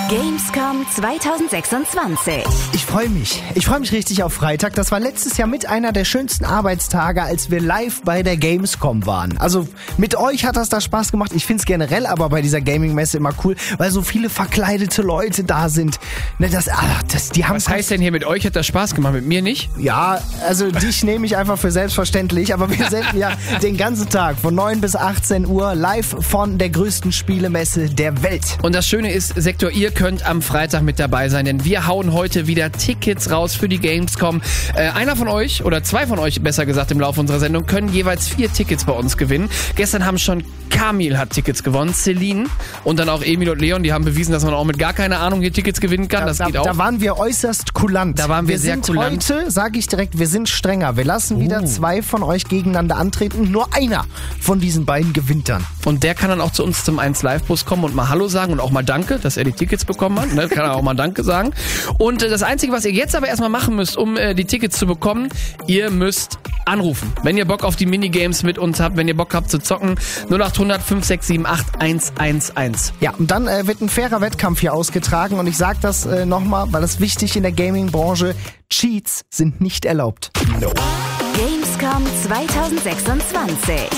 Gamescom 2026. Ich freue mich. Ich freue mich richtig auf Freitag. Das war letztes Jahr mit einer der schönsten Arbeitstage, als wir live bei der Gamescom waren. Also mit euch hat das da Spaß gemacht. Ich finde es generell aber bei dieser Gaming-Messe immer cool, weil so viele verkleidete Leute da sind. Ne, die haben Was heißt denn hier, mit euch hat das Spaß gemacht, mit mir nicht? Ja, also dich nehme ich einfach für selbstverständlich, aber wir senden ja den ganzen Tag von 9 bis 18 Uhr live von der größten Spielemesse der Welt. Und das Schöne ist, Sektor, ihr könnt am Freitag mit dabei sein, denn wir hauen heute wieder Tickets raus für die Gamescom. Einer von euch, oder zwei von euch besser gesagt im Laufe unserer Sendung, können jeweils 4 Tickets bei uns gewinnen. Gestern haben schon Kamil hat Tickets gewonnen, Celine und dann auch Emil und Leon, die haben bewiesen, dass man auch mit gar keiner Ahnung hier Tickets gewinnen kann. Das geht auch. Da waren wir äußerst kulant. Da waren wir sehr kulant. Heute, sage ich direkt, wir sind strenger. Wir lassen wieder 2 von euch gegeneinander antreten. Nur einer von diesen beiden gewinnt dann. Und der kann dann auch zu uns zum 1 Live-Bus kommen und mal Hallo sagen und auch mal Danke, dass er die Tickets bekommen hat. Ne? Kann er auch mal Danke sagen. Und das Einzige, was ihr jetzt aber erstmal machen müsst, um die Tickets zu bekommen, ihr müsst anrufen. Wenn ihr Bock auf die Minigames mit uns habt, wenn ihr Bock habt zu zocken, 0800 567 8111. Ja, und dann wird ein fairer Wettkampf hier ausgetragen. Und ich sage das nochmal, weil das wichtig in der Gaming-Branche, Cheats sind nicht erlaubt. No. Gamescom 2026.